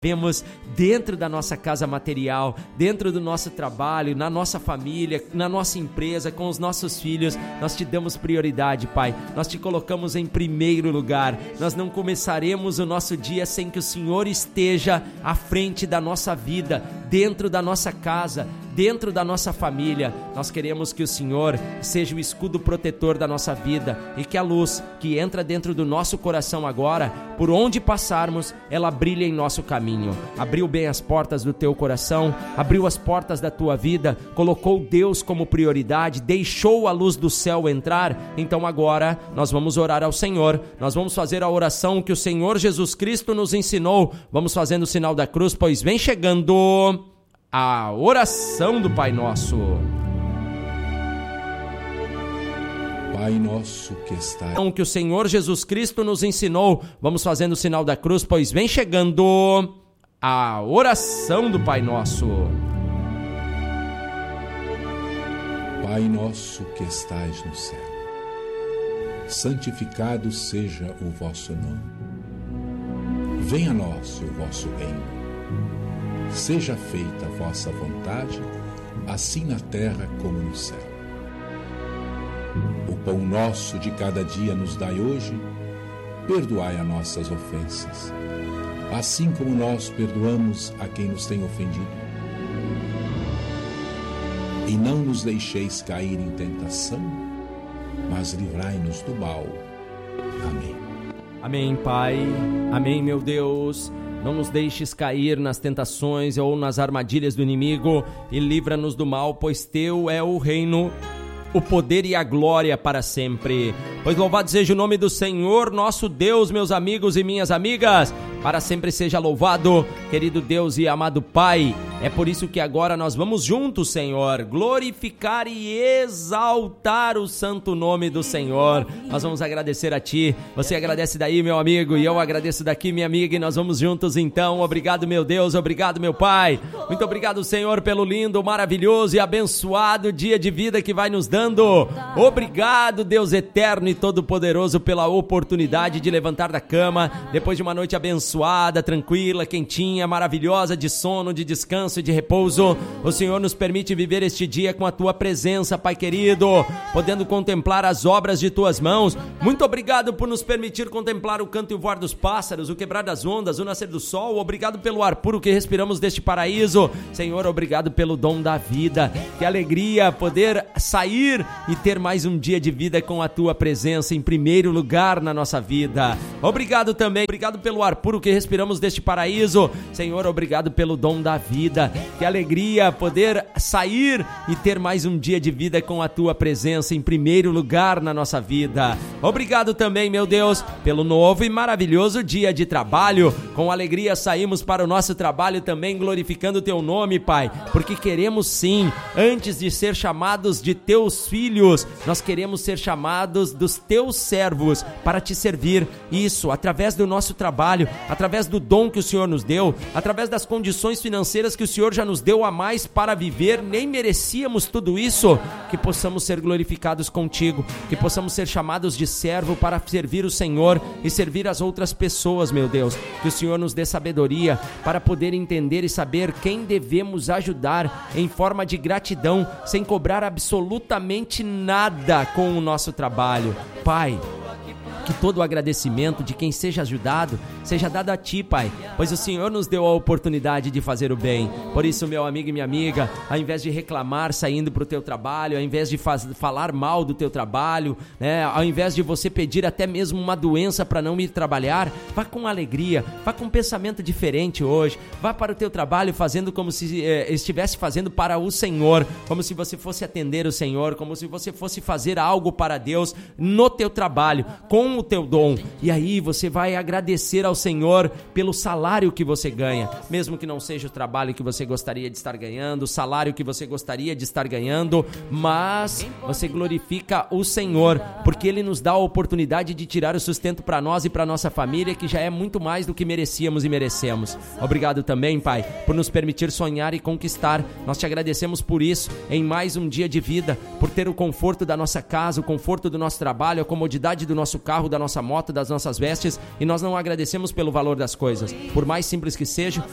Vemos dentro da nossa casa material, dentro do nosso trabalho, na nossa família, na nossa empresa, com os nossos filhos, nós te damos prioridade, Pai. Nós te colocamos em primeiro lugar. Nós não começaremos o nosso dia sem que o Senhor esteja à frente da nossa vida, dentro da nossa casa, dentro da nossa família. Nós queremos que o Senhor seja o escudo protetor da nossa vida e que a luz que entra dentro do nosso coração agora, por onde passarmos, ela brilhe em nosso caminho. Abriu bem as portas do teu coração, abriu as portas da tua vida, colocou Deus como prioridade, deixou a luz do céu entrar. Então agora nós vamos orar ao Senhor, nós vamos fazer a oração que o Senhor Jesus Cristo nos ensinou. Vamos fazendo o sinal da cruz, pois vem chegando a oração do Pai Nosso. Pai nosso que está... Que o Senhor Jesus Cristo nos ensinou. Vamos fazendo o sinal da cruz, pois vem chegando a oração do Pai Nosso. Pai nosso que estais no céu, santificado seja o vosso nome. Venha a nós o vosso reino. Seja feita a vossa vontade, assim na terra como no céu. O pão nosso de cada dia nos dai hoje, perdoai as nossas ofensas, assim como nós perdoamos a quem nos tem ofendido. E não nos deixeis cair em tentação, mas livrai-nos do mal. Amém. Amém, Pai. Amém, meu Deus. Não nos deixes cair nas tentações ou nas armadilhas do inimigo e livra-nos do mal, pois teu é o reino, o poder e a glória para sempre. Pois louvado seja o nome do Senhor, nosso Deus, meus amigos e minhas amigas. Para sempre seja louvado, querido Deus e amado Pai. É por isso que agora nós vamos juntos, Senhor, glorificar e exaltar o santo nome do Senhor. Nós vamos agradecer a Ti. Você agradece daí, meu amigo, e eu agradeço daqui, minha amiga, e nós vamos juntos então. Obrigado, meu Deus, obrigado, meu Pai. Muito obrigado, Senhor, pelo lindo, maravilhoso e abençoado dia de vida que vai nos dando. Obrigado, Deus eterno e todo-poderoso, pela oportunidade de levantar da cama depois de uma noite abençoada, tranquila, quentinha, maravilhosa, de sono, de descanso e de repouso. O Senhor nos permite viver este dia com a Tua presença, Pai querido, podendo contemplar as obras de Tuas mãos. Muito obrigado por nos permitir contemplar o canto e o voar dos pássaros, o quebrar das ondas, o nascer do sol. Obrigado pelo ar puro que respiramos deste paraíso. Senhor, obrigado pelo dom da vida. Que alegria poder sair e ter mais um dia de vida com a Tua presença em primeiro lugar na nossa vida. Obrigado também, obrigado pelo ar puro que respiramos deste paraíso. Senhor, obrigado pelo dom da vida. Que alegria poder sair e ter mais um dia de vida com a Tua presença em primeiro lugar na nossa vida. Obrigado também, meu Deus, pelo novo e maravilhoso dia de trabalho. Com alegria saímos para o nosso trabalho também glorificando o Teu nome, Pai, porque queremos sim, antes de ser chamados de Teus filhos, nós queremos ser chamados dos Teus servos para Te servir. Isso, através do nosso trabalho, através do dom que o Senhor nos deu, através das condições financeiras que o Senhor já nos deu a mais para viver. Nem merecíamos tudo isso. Que possamos ser glorificados contigo, que possamos ser chamados de servo para servir o Senhor e servir as outras pessoas, meu Deus. Que o Senhor nos dê sabedoria para poder entender e saber quem devemos ajudar em forma de gratidão, sem cobrar absolutamente nada com o nosso trabalho. Pai, que todo o agradecimento de quem seja ajudado seja dado a Ti, Pai, pois o Senhor nos deu a oportunidade de fazer o bem. Por isso, meu amigo e minha amiga, ao invés de reclamar saindo para o teu trabalho, ao invés de falar mal do teu trabalho, né, ao invés de você pedir até mesmo uma doença para não ir trabalhar, vá com alegria, vá com um pensamento diferente hoje, vá para o teu trabalho fazendo como se estivesse fazendo para o Senhor, como se você fosse atender o Senhor, como se você fosse fazer algo para Deus no teu trabalho, com o teu dom. E aí você vai agradecer ao Senhor pelo salário que você ganha, mesmo que não seja o trabalho que você gostaria de estar ganhando, o salário que você gostaria de estar ganhando, mas você glorifica o Senhor, porque Ele nos dá a oportunidade de tirar o sustento para nós e para nossa família, que já é muito mais do que merecíamos e merecemos. Obrigado também, Pai, por nos permitir sonhar e conquistar. Nós te agradecemos por isso, em mais um dia de vida, por ter o conforto da nossa casa, o conforto do nosso trabalho, a comodidade do nosso carro, da nossa moto, das nossas vestes, e nós não agradecemos pelo valor das coisas, por mais simples que seja,